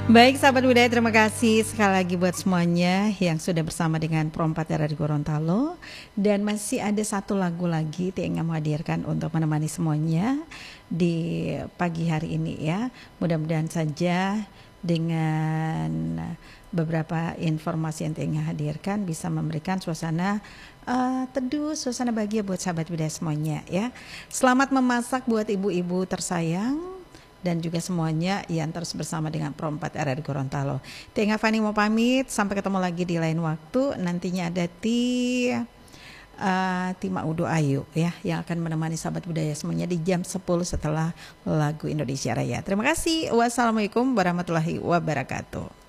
Baik sahabat budaya, terima kasih sekali lagi buat semuanya yang sudah bersama dengan Perompak dari Gorontalo. Dan masih ada satu lagu lagi yang ingin menghadirkan untuk menemani semuanya di pagi hari ini ya. Mudah-mudahan saja dengan beberapa informasi yang ingin hadirkan bisa memberikan suasana teduh, suasana bahagia buat sahabat budaya semuanya ya. Selamat memasak buat ibu-ibu tersayang dan juga semuanya yang terus bersama dengan Perompak RRI Gorontalo. Tenga Fani mau pamit, sampai ketemu lagi di lain waktu. Nantinya ada Tima Udo Ayu ya yang akan menemani sahabat budaya semuanya di jam 10 setelah lagu Indonesia Raya. Terima kasih. Wassalamualaikum warahmatullahi wabarakatuh.